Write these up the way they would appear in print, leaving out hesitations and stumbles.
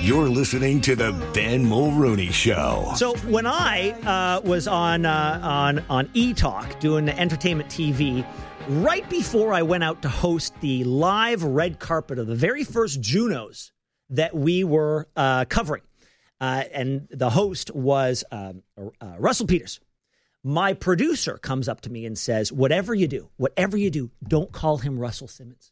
You're listening to the Ben Mulrooney Show. So when I was on E-Talk doing the entertainment TV, right before I went out to host the live red carpet of the very first Junos that we were covering, and the host was Russell Peters, my producer comes up to me and says, whatever you do, don't call him Russell Simmons.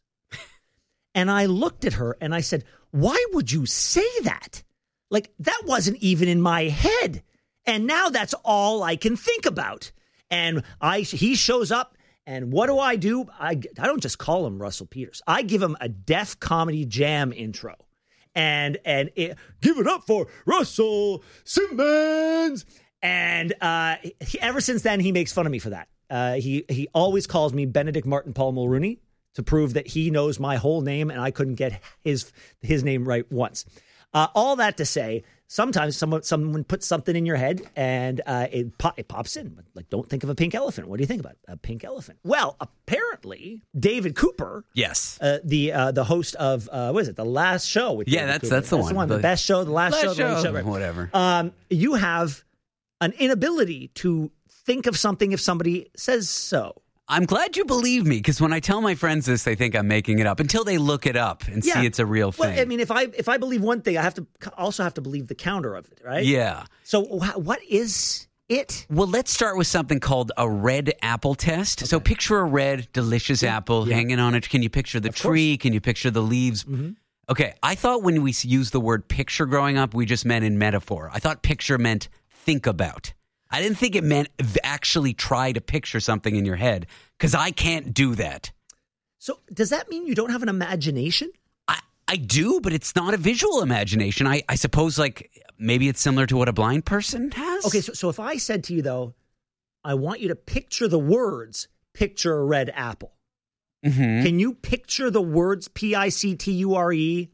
And I looked at her and I said, why would you say that? Like, that wasn't even in my head. And now that's all I can think about. And he shows up, and what do? I don't just call him Russell Peters. I give him a Def Comedy Jam intro. And give it up for Russell Simmons. And ever since then, he makes fun of me for that. He always calls me Benedict Martin Paul Mulrooney to prove that he knows my whole name, and I couldn't get his name right once. All that to say, sometimes someone puts something in your head, and it pops in. Like, don't think of a pink elephant. What do you think about a pink elephant? Well, apparently, David Cooper, yes, the host of what is it, The Last Show? With that's the one. The best show, the last show, right. Whatever. You have an inability to think of something if somebody says so. I'm glad you believe me, because when I tell my friends this, they think I'm making it up until they look it up and see it's a real thing. Well, I mean, if I believe one thing, I have to also have to believe the counter of it, right? Yeah. So what is it? Well, let's start with something called a red apple test. Okay. So picture a red, delicious apple hanging on it. Can you picture the tree? Can you picture the leaves? Mm-hmm. Okay, I thought when we used the word picture growing up, we just meant in metaphor. I thought picture meant think about. I didn't think it meant actually try to picture something in your head, because I can't do that. So does that mean you don't have an imagination? I do, but it's not a visual imagination. I suppose, like, maybe it's similar to what a blind person has. Okay, so if I said to you, though, I want you to picture the words, picture a red apple. Mm-hmm. Can you picture the words PICTURE?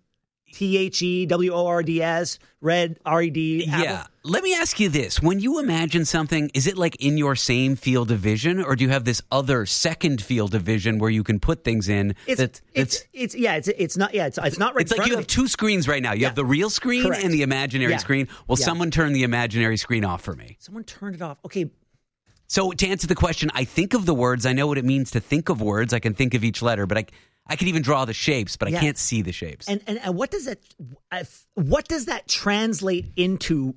THEWORDS, red, RED, apple? Yeah. Let me ask you this. When you imagine something, is it like in your same field of vision, or do you have this other second field of vision where you can put things in? It's not right. It's like you have two screens right now. You have the real screen and the imaginary screen. Well, someone turn the imaginary screen off for me. Someone turned it off. Okay. So to answer the question, I think of the words. I know what it means to think of words. I can think of each letter, but I can even draw the shapes, but I can't see the shapes. And what does that translate into,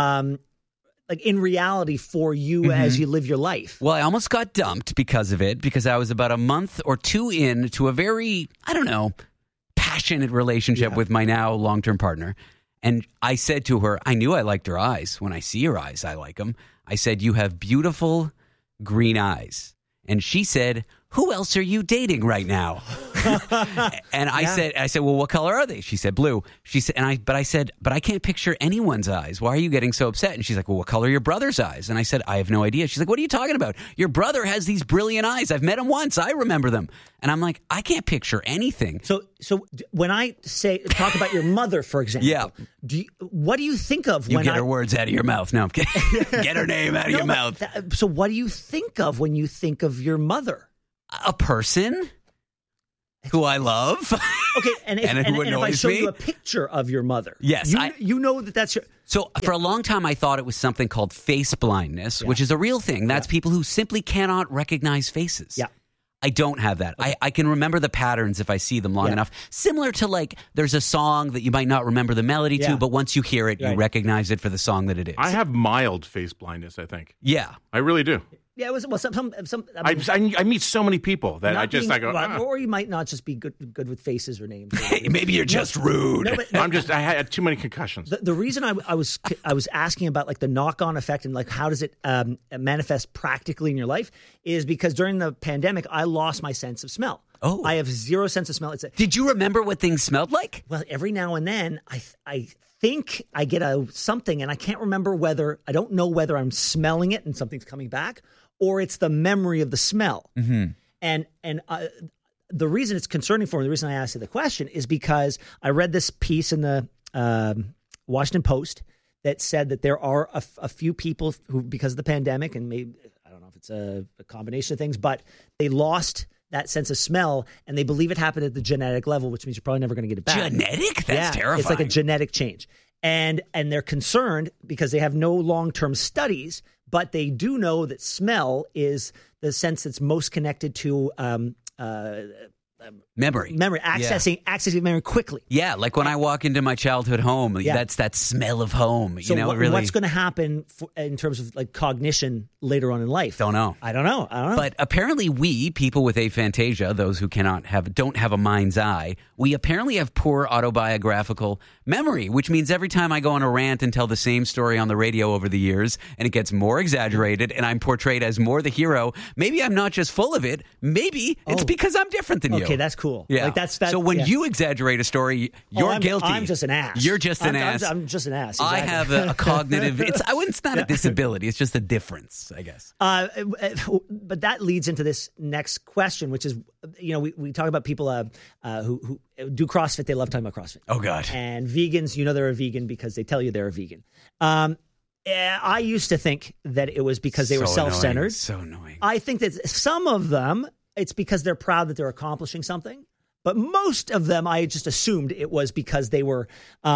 like, in reality for you as you live your life? Well, I almost got dumped because of it, because I was about a month or two into a very, passionate relationship with my now long-term partner. And I said to her, I knew I liked her eyes. When I see her eyes, I like them. I said, you have beautiful green eyes. And she said, who else are you dating right now? And I said, well, what color are they? She said, blue. She said, but I can't picture anyone's eyes. Why are you getting so upset? And she's like, well, what color are your brother's eyes? And I said, I have no idea. She's like, what are you talking about? Your brother has these brilliant eyes. I've met him once. I remember them. And I'm like, I can't picture anything. So when I talk about your mother, for example, what do you think of when her words out of your mouth? No, I'm kidding. Get her name out of your mouth. So what do you think of when you think of your mother? A person who I love. Okay, and if I show you a picture of your mother, yes, you know that's your. So for a long time, I thought it was something called face blindness, which is a real thing. That's people who simply cannot recognize faces. Yeah. I don't have that. Okay. I can remember the patterns if I see them long enough. Similar to, like, there's a song that you might not remember the melody to, but once you hear it, you recognize it for the song that it is. I have mild face blindness, I think. Yeah. I really do. Yeah, it was some. I meet so many people that or you might not just be good with faces or names. Maybe you're just rude. I had too many concussions. The reason I was asking about, like, the knock-on effect and, like, how does it manifest practically in your life is because during the pandemic I lost my sense of smell. Oh, I have zero sense of smell. Did you remember what things smelled like? Well, every now and then I think I get something, and I can't remember I don't know whether I'm smelling it and something's coming back, or it's the memory of the smell. Mm-hmm. And the reason it's concerning for me, the reason I asked you the question is because I read this piece in the Washington Post that said that there are a few people who, because of the pandemic, and maybe, I don't know if it's a combination of things, but they lost that sense of smell, and they believe it happened at the genetic level, which means you're probably never going to get it back. Genetic? That's terrifying. It's like a genetic change. And they're concerned because they have no long-term studies, but they do know that smell is the sense that's most connected to memory, accessing memory quickly. Yeah, like when I walk into my childhood home, that's that smell of home. So really, what's going to happen in terms of like cognition later on in life? Don't know. I don't know. But apparently, people with aphantasia, those who don't have a mind's eye, we apparently have poor autobiographical memory, which means every time I go on a rant and tell the same story on the radio over the years, and it gets more exaggerated, and I'm portrayed as more the hero, maybe I'm not just full of it. Maybe it's because I'm different than you. Okay, that's cool. Yeah. Like that's so when you exaggerate a story, you're guilty. I'm just an ass. You're just an ass. I'm just an ass. Exactly. I have a cognitive. It's not a disability. It's just a difference, I guess. But that leads into this next question, which is, we talk about people who do CrossFit. They love talking about CrossFit. Oh God. And vegans, they're a vegan because they tell you they're a vegan. I used to think that it was because they were self-centered. So annoying. I think that some of them, it's because they're proud that they're accomplishing something. But most of them, I just assumed it was because they are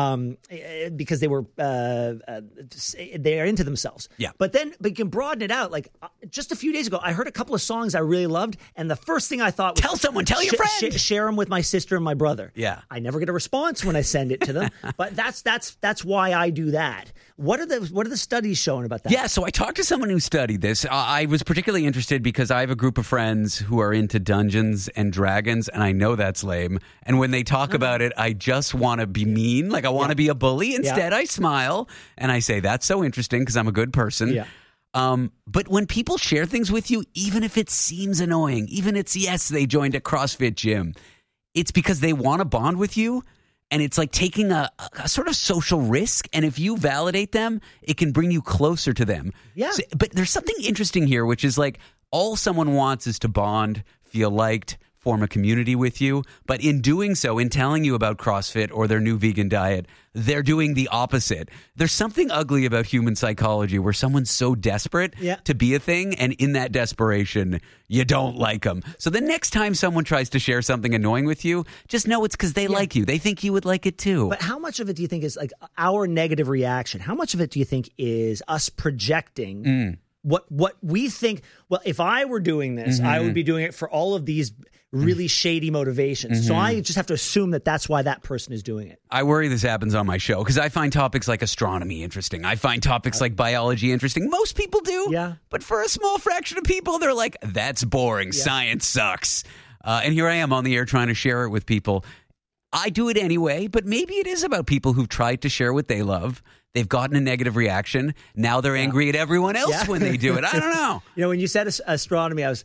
into themselves. Yeah. But you can broaden it out. Like just a few days ago, I heard a couple of songs I really loved, and the first thing I thought was tell your friend, share them with my sister and my brother. Yeah. I never get a response when I send it to them, but that's why I do that. What are the studies showing about that? Yeah, so I talked to someone who studied this. I was particularly interested because I have a group of friends who are into Dungeons and Dragons, and I know that's lame. And when they talk about it, I just want to be mean. Like I want to be a bully. Instead, I smile and I say, that's so interesting because I'm a good person. Yeah. But when people share things with you, even if it seems annoying, even yes, they joined a CrossFit gym, it's because they want to bond with you. And it's like taking a sort of social risk. And if you validate them, it can bring you closer to them. Yeah. So, but there's something interesting here, which is like all someone wants is to bond, feel liked, form a community with you. But in doing so, in telling you about CrossFit or their new vegan diet, they're doing the opposite. There's something ugly about human psychology where someone's so desperate to be a thing, and in that desperation, you don't like them. So the next time someone tries to share something annoying with you, just know it's because they like you. They think you would like it too. But how much of it do you think is like our negative reaction? How much of it do you think is us projecting what we think? Well, if I were doing this, I would be doing it for all of these really shady motivations. So I just have to assume that that's why that person is doing it. I worry this happens on my show because I find topics like astronomy interesting. I find topics like biology interesting. Most people do. Yeah. But for a small fraction of people, they're like, that's boring. Yeah. Science sucks. And here I am on the air trying to share it with people. I do it anyway, but maybe it is about people who've tried to share what they love. They've gotten a negative reaction. Now they're angry at everyone else when they do it. I don't know. When you said astronomy, I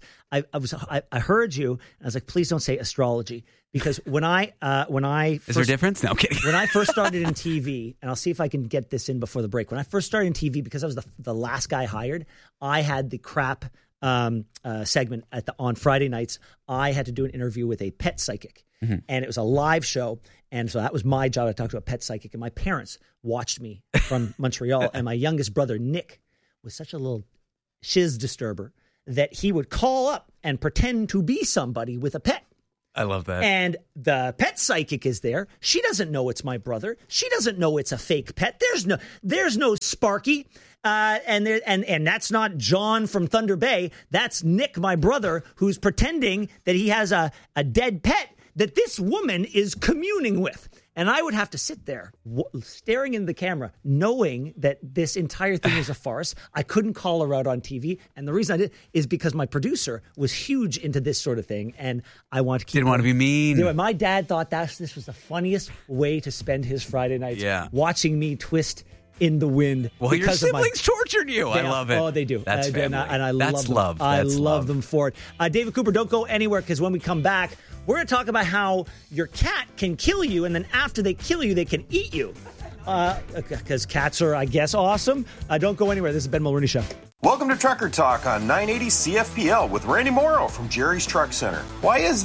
heard you, and I was like, please don't say astrology, because when I is there a difference? No, I'm kidding. When I first started in TV, and I'll see if I can get this in before the break. When I first started in TV, because I was the last guy hired, I had the crap segment on Friday nights. I had to do an interview with a pet psychic. And it was a live show. And so that was my job. I talked to a pet psychic. And my parents watched me from Montreal. And my youngest brother, Nick, was such a little shiz disturber that he would call up and pretend to be somebody with a pet. I love that. And the pet psychic is there. She doesn't know it's my brother. She doesn't know it's a fake pet. There's no Sparky. And that's not John from Thunder Bay. That's Nick, my brother, who's pretending that he has a dead pet that this woman is communing with. And I would have to sit there staring into the camera, knowing that this entire thing is a farce. I couldn't call her out on TV. And the reason I did is because my producer was huge into this sort of thing. And I want to keep... Didn't want to be mean. My dad thought this was the funniest way to spend his Friday nights. Yeah. Watching me twist in the wind. Well, your siblings tortured you. I love it. Oh, they do. That's family. And I That's love them. love. I That's love them for it. David Cooper, don't go anywhere, because when we come back, we're going to talk about how your cat can kill you, and then after they kill you, they can eat you. Because cats are, I guess, awesome. Don't go anywhere. This is Ben Mulrooney Show. Welcome to Trucker Talk on 980 CFPL with Randy Morrow from Jerry's Truck Center. Why is the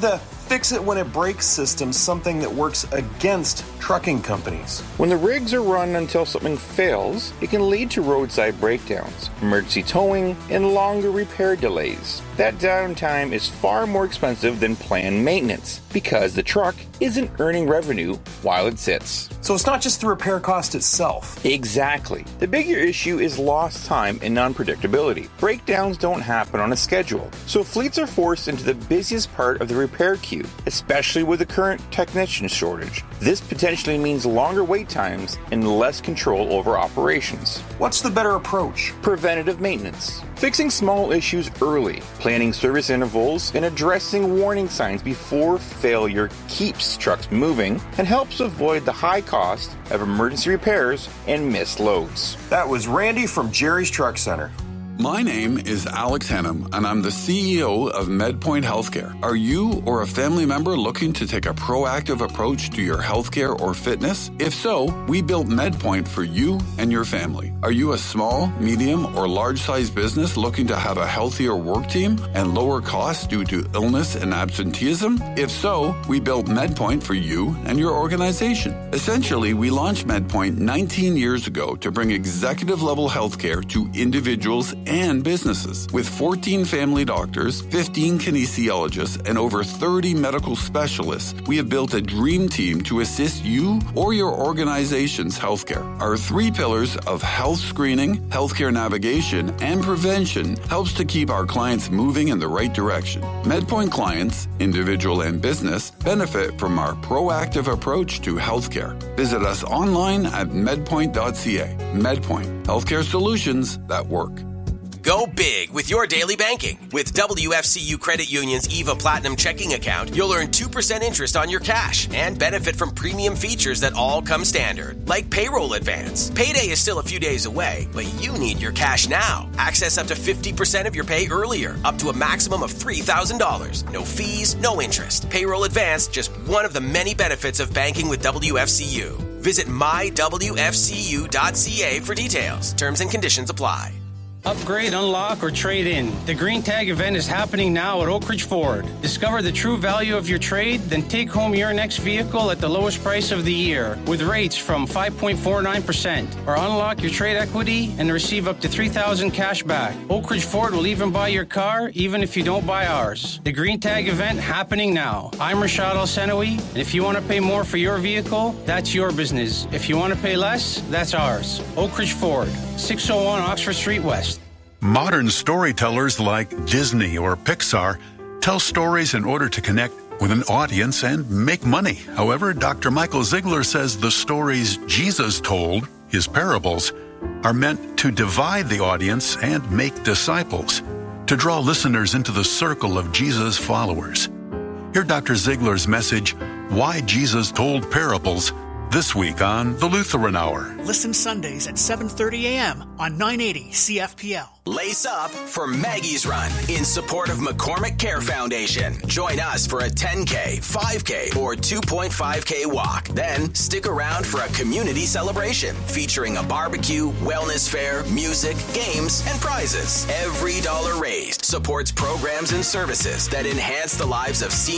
fix it when it breaks system's something that works against trucking companies. When the rigs are run until something fails, it can lead to roadside breakdowns, emergency towing, and longer repair delays. That downtime is far more expensive than planned maintenance because the truck isn't earning revenue while it sits. So it's not just the repair cost itself. Exactly. The bigger issue is lost time and unpredictability. Breakdowns don't happen on a schedule, so fleets are forced into the busiest part of the repair queue, especially with the current technician shortage. This potentially means longer wait times and less control over operations. What's the better approach? Preventative maintenance. Fixing small issues early, planning service intervals, and addressing warning signs before failure keeps trucks moving and helps avoid the high cost of emergency repairs and missed loads. That was Randy from Jerry's Truck Center. My name is Alex Hennum, and I'm the CEO of MedPoint Healthcare. Are you or a family member looking to take a proactive approach to your healthcare or fitness? If so, we built MedPoint for you and your family. Are you a small, medium, or large-sized business looking to have a healthier work team and lower costs due to illness and absenteeism? If so, we built MedPoint for you and your organization. Essentially, we launched MedPoint 19 years ago to bring executive-level healthcare to individuals and businesses. With 14 family doctors, 15 kinesiologists, and over 30 medical specialists, we have built a dream team to assist you or your organization's healthcare. Our 3 pillars of health screening, healthcare navigation, and prevention helps to keep our clients moving in the right direction. MedPoint clients, individual and business, benefit from our proactive approach to healthcare. Visit us online at medpoint.ca. MedPoint, healthcare solutions that work. Go big with your daily banking. With WFCU Credit Union's EVA Platinum checking account, you'll earn 2% interest on your cash and benefit from premium features that all come standard, like payroll advance. Payday is still a few days away, but you need your cash now. Access up to 50% of your pay earlier, up to a maximum of $3,000. No fees, no interest. Payroll advance, just one of the many benefits of banking with WFCU. Visit mywfcu.ca for details. Terms and conditions apply. Upgrade, unlock, or trade in. The Green Tag event is happening now at Oak Ridge Ford. Discover the true value of your trade, then take home your next vehicle at the lowest price of the year with rates from 5.49%. Or unlock your trade equity and receive up to $3,000 cash back. Oak Ridge Ford will even buy your car, even if you don't buy ours. The Green Tag event happening now. I'm Rashad Al-Senawi, and if you want to pay more for your vehicle, that's your business. If you want to pay less, that's ours. Oak Ridge Ford, 601 Oxford Street West. Modern storytellers like Disney or Pixar tell stories in order to connect with an audience and make money. However, Dr. Michael Ziegler says the stories Jesus told, his parables, are meant to divide the audience and make disciples, to draw listeners into the circle of Jesus' followers. Hear Dr. Ziegler's message, Why Jesus Told Parables, this week on The Lutheran Hour. Listen Sundays at 7:30 a.m. on 980 CFPL. Lace up for Maggie's Run in support of McCormick Care Foundation. Join us for a 10K, 5K, or 2.5K walk. Then stick around for a community celebration featuring a barbecue, wellness fair, music, games, and prizes. Every dollar raised supports programs and services that enhance the lives of seniors